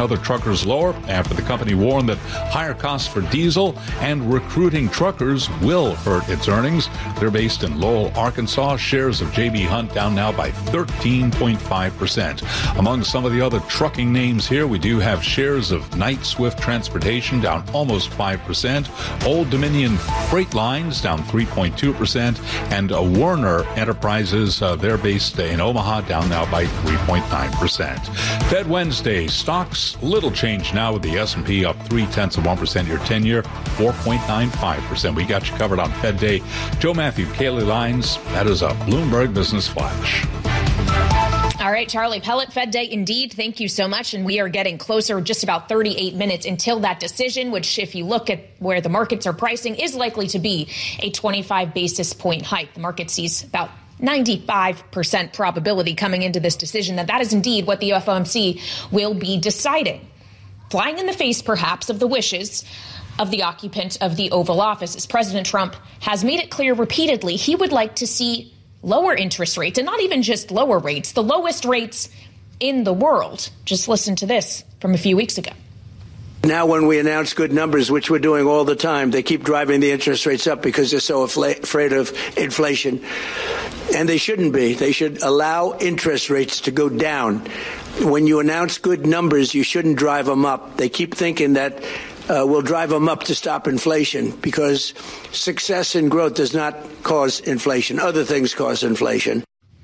other truckers lower after the company warned that higher costs for diesel and recruiting truckers will hurt its earnings. They're based in Lowell, Arkansas. Shares of J.B. Hunt down now by 13.5%. Among some of the other trucking names here, we do have shares of Knight Swift Transportation down almost 5%. Old Dominion Freight Lines down 3.2%. And Werner Enterprises, they're based in Omaha, down now by 3.9%. Fed Wednesday, stocks, little change now with the S&P up 0.3%, your 10-year, 4.95%. We got you covered on Fed Day. Joe Matthew, Kaylee Lines, that is a Bloomberg Business Flash. All right, Charlie Pellet, Fed Day indeed. Thank you so much. And we are getting closer, just about 38 minutes until that decision, which, if you look at where the markets are pricing, is likely to be a 25 basis point hike. The market sees about 95% probability coming into this decision that is indeed what the FOMC will be deciding. Flying in the face, perhaps, of the wishes of the occupant of the Oval Office, as President Trump has made it clear repeatedly he would like to see lower interest rates, and not even just lower rates, the lowest rates in the world. Just listen to this from a few weeks ago. Now, when we announce good numbers, which we're doing all the time, they keep driving the interest rates up because they're so afraid of inflation. And they shouldn't be. They should allow interest rates to go down. When you announce good numbers, you shouldn't drive them up. They keep thinking that we'll drive them up to stop inflation, because success and growth does not cause inflation. Other things cause inflation.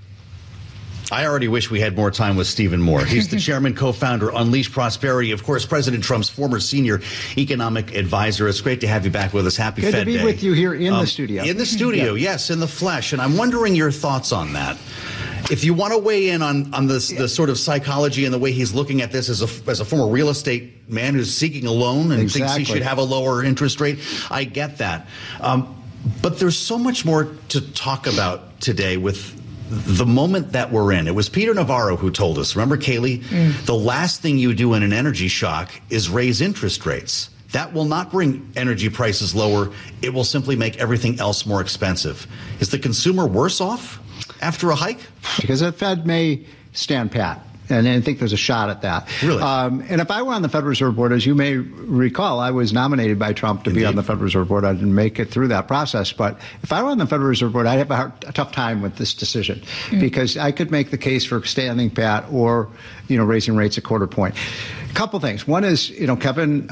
I already wish we had more time with Stephen Moore. He's the chairman, co-founder, Unleash Prosperity. Of course, President Trump's former senior economic advisor. It's great to have you back with us. Happy Fed Day. Good to be with you here in the studio. In the studio, yes, in the flesh. And I'm wondering your thoughts on that. If you want to weigh in on this, the sort of psychology and the way he's looking at this as a former real estate man who's seeking a loan and thinks he should have a lower interest rate, I get that. But there's so much more to talk about today with the moment that we're in. It was Peter Navarro who told us, remember, Kaylee, the last thing you do in an energy shock is raise interest rates. That will not bring energy prices lower. It will simply make everything else more expensive. Is the consumer worse off after a hike? Because the Fed may stand pat. And I think there's a shot at that. Really? And if I were on the Federal Reserve Board, as you may recall, I was nominated by Trump to be on the Federal Reserve Board. I didn't make it through that process. But if I were on the Federal Reserve Board, I'd have a tough time with this decision, because I could make the case for standing pat or, raising rates a quarter point. A couple things. One is, Kevin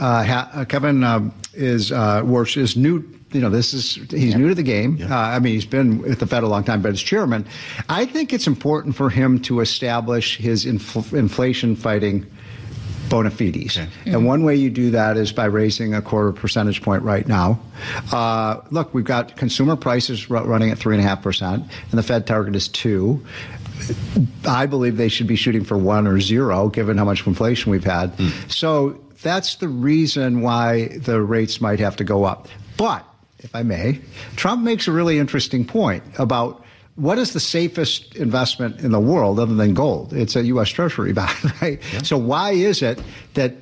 Warsh is new. He's new to the game. Yeah. He's been with the Fed a long time, but as chairman, I think it's important for him to establish his inflation fighting bona fides. Okay. And one way you do that is by raising a quarter percentage point right now. Look, we've got consumer prices running at 3.5%, and the Fed target is 2%. I believe they should be shooting for 1 or 0, given how much inflation we've had. So that's the reason why the rates might have to go up. But if I may, Trump makes a really interesting point about what is the safest investment in the world other than gold? It's a U.S. Treasury bond, right? Yeah. So why is it that,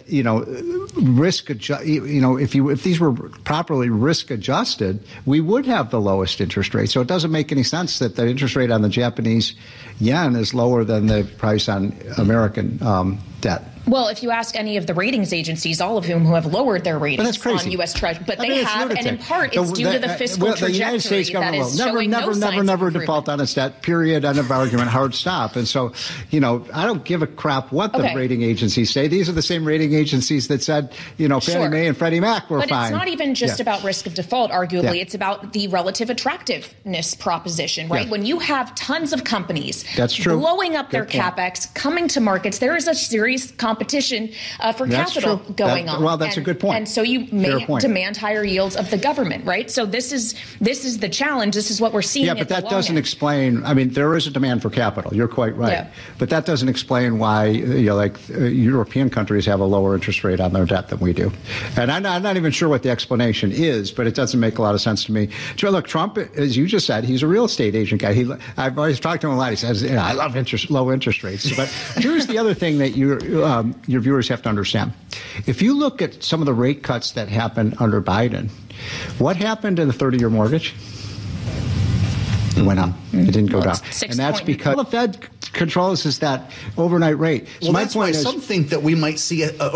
if these were properly risk adjusted, we would have the lowest interest rate. So it doesn't make any sense that the interest rate on the Japanese yen is lower than the price on American debt. Well, if you ask any of the ratings agencies, all of whom have lowered their ratings on U.S. Treasury, but they have, and in part it's due to the fiscal trajectory. The United States government will never default on its debt, period, end of argument, hard stop. And so, I don't give a crap what the rating agencies say. These are the same rating agencies that said, Fannie Mae and Freddie Mac were fine. But it's not even just about risk of default, arguably. Yeah. It's about the relative attractiveness proposition, right? Yeah. When you have tons of companies blowing up their CapEx, coming to markets, there is a serious competition for capital going on. Well, that's a good point. And so you may demand higher yields of the government, right? So this is the challenge. This is what we're seeing. Yeah, but that doesn't explain. There is a demand for capital. You're quite right. Yeah. But that doesn't explain why, European countries have a lower interest rate on their debt than we do. And I'm not even sure what the explanation is, but it doesn't make a lot of sense to me. Look, Trump, as you just said, he's a real estate agent guy. I've always talked to him a lot. He says, I love low interest rates. But here's the other thing that your viewers have to understand. If you look at some of the rate cuts that happened under Biden, what happened in the 30-year mortgage? It went up. It didn't go down. And that's because the Fed controls that overnight rate. So my point is, some think that we might see a